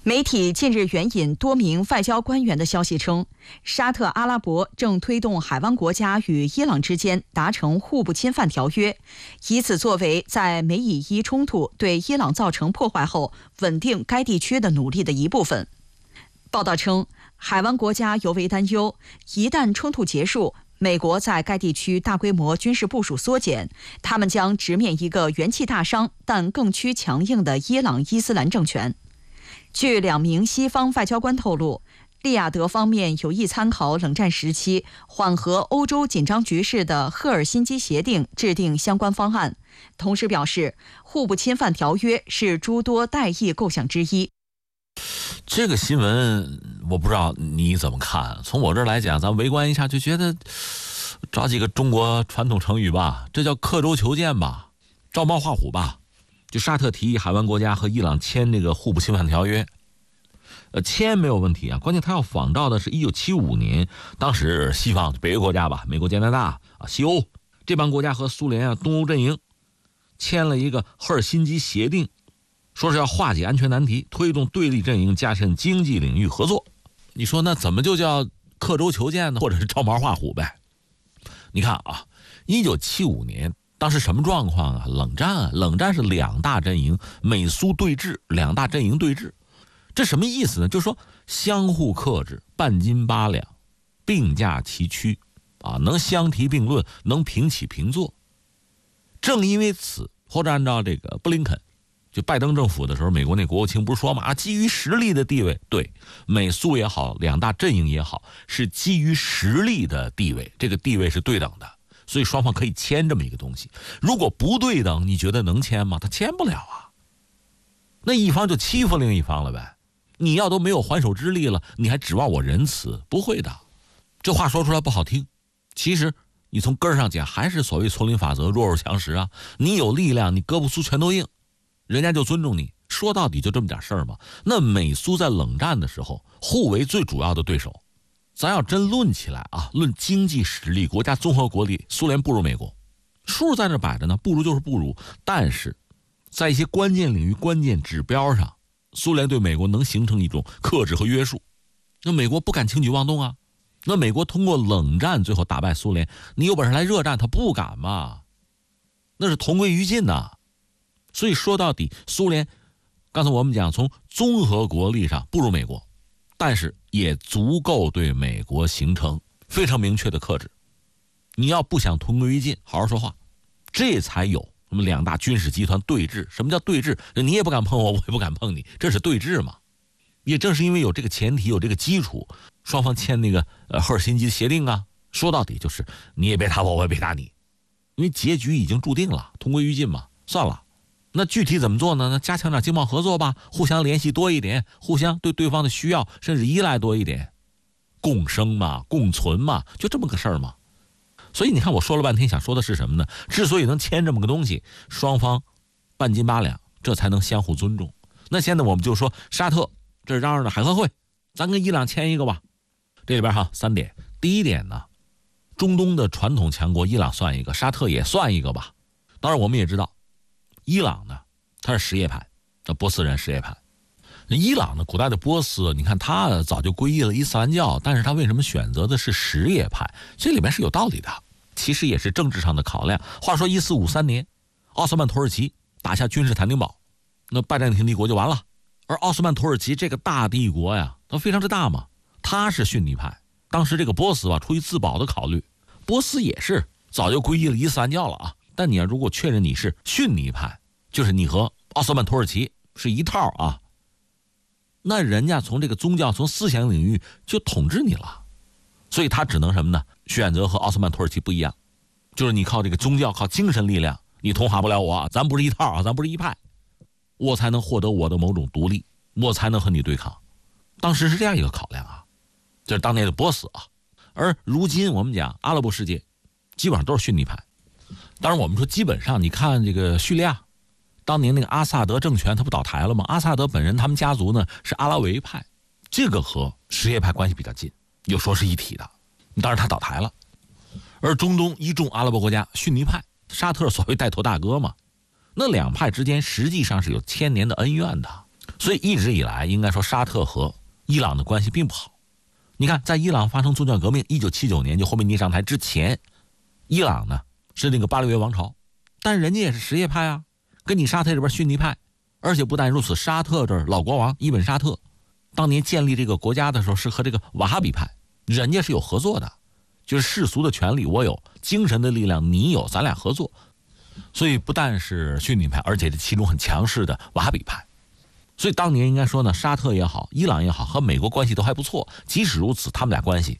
媒体近日援引多名外交官员的消息称，沙特阿拉伯正推动海湾国家与伊朗之间达成互不侵犯条约，以此作为在美以伊冲突对伊朗造成破坏后稳定该地区的努力的一部分。报道称，海湾国家尤为担忧，一旦冲突结束，美国在该地区大规模军事部署缩减，他们将直面一个元气大伤但更趋强硬的伊朗伊斯兰政权。据2名西方外交官透露，利雅得方面有意参考冷战时期缓和欧洲紧张局势的赫尔辛基协定制定相关方案，同时表示互不侵犯条约是诸多代议构想之一。 这个新闻我不知道你怎么看，从我这儿来讲，咱围观一下就觉得找几个中国传统成语吧，这叫刻舟求剑吧，照猫画虎吧。就沙特提议海湾国家和伊朗签这个互不侵犯条约，签没有问题啊，关键他要仿照的是1975年，当时西方北约国家吧，美国、加拿大啊、西欧这帮国家和苏联啊、东欧阵营签了一个赫尔辛基协定，说是要化解安全难题，推动对立阵营加深经济领域合作。你说那怎么就叫刻舟求剑呢？或者是照猫画虎呗？你看啊，1975年。当时什么状况啊？冷战是2大阵营，美苏对峙，2大阵营对峙，这什么意思呢？就是说相互克制，半斤八两，并驾齐驱啊，能相提并论，能平起平坐。正因为此，或者按照这个布林肯，就拜登政府的时候，美国那国务卿不是说嘛，基于实力的地位，对，美苏也好，2大阵营也好，是基于实力的地位，这个地位是对等的。所以双方可以签这么一个东西，如果不对等，你觉得能签吗？他签不了啊，那一方就欺负另一方了呗。你要都没有还手之力了，你还指望我仁慈？不会的。这话说出来不好听，其实你从根上讲，还是所谓丛林法则，弱肉强食啊。你有力量，你胳膊粗拳头硬，人家就尊重你。说到底就这么点事儿嘛。那美苏在冷战的时候互为最主要的对手，咱要真论起来啊，论经济实力、国家综合国力，苏联不如美国，数在那摆着呢，不如就是不如。但是在一些关键领域、关键指标上，苏联对美国能形成一种克制和约束，那美国不敢轻举妄动啊。那美国通过冷战最后打败苏联，你有本事来热战，他不敢嘛，那是同归于尽呐。所以说到底，苏联刚才我们讲，从综合国力上不如美国，但是也足够对美国形成非常明确的克制。你要不想同归于尽，好好说话，这才有什么2大军事集团对峙。什么叫对峙？你也不敢碰我，我也不敢碰你，这是对峙嘛。也正是因为有这个前提，有这个基础，双方签那个赫尔辛基协定啊，说到底就是你也别打我，我也别打你，因为结局已经注定了，同归于尽嘛，算了。那具体怎么做呢？那加强点经贸合作吧，互相联系多一点，互相对对方的需要甚至依赖多一点，共生嘛，共存嘛，就这么个事儿嘛。所以你看我说了半天，想说的是什么呢？之所以能签这么个东西，双方半斤八两，这才能相互尊重。那现在我们就说沙特这嚷嚷的海合会，咱跟伊朗签一个吧。这里边3点。第一点呢，中东的传统强国伊朗算一个，沙特也算一个吧。当然我们也知道伊朗呢，他是什叶派，波斯人什叶派。伊朗呢，古代的波斯，你看他早就皈依了伊斯兰教，但是他为什么选择的是什叶派？这里面是有道理的，其实也是政治上的考量。话说1453年，奥斯曼土耳其打下君士坦丁堡，那拜占庭帝国就完了。而奥斯曼土耳其这个大帝国呀，它非常之大嘛，他是逊尼派。当时这个波斯吧，出于自保的考虑，波斯也是早就皈依了伊斯兰教了啊。但你要如果确认你是逊尼派，就是你和奥斯曼土耳其是一套啊，那人家从这个宗教、从思想领域就统治你了，所以他只能什么呢？选择和奥斯曼土耳其不一样，就是你靠这个宗教、靠精神力量，你同化不了我，咱不是一套啊，咱不是一派，我才能获得我的某种独立，我才能和你对抗。当时是这样一个考量啊，这是当年的波斯啊。而如今我们讲阿拉伯世界，基本上都是逊尼派。当然我们说基本上，你看这个叙利亚当年那个阿萨德政权他不倒台了吗？阿萨德本人他们家族呢是阿拉维派，这个和什叶派关系比较近，有说是一体的，当然他倒台了。而中东一众阿拉伯国家逊尼派，沙特所谓带头大哥嘛，那2派之间实际上是有1000年的恩怨的。 所以一直以来，应该说沙特和伊朗的关系并不好。你看，在伊朗发生宗教革命1979年就霍梅尼上台之前，伊朗呢是那个巴列维王朝，但人家也是什叶派啊，跟你沙特这边逊尼派。而且不但如此，沙特这老国王伊本沙特当年建立这个国家的时候是和这个瓦哈比派人家是有合作的，就是世俗的权利我有，精神的力量你有，咱俩合作。所以不但是逊尼派，而且这其中很强势的瓦哈比派。所以当年应该说呢，沙特也好，伊朗也好，和美国关系都还不错。即使如此，他们俩关系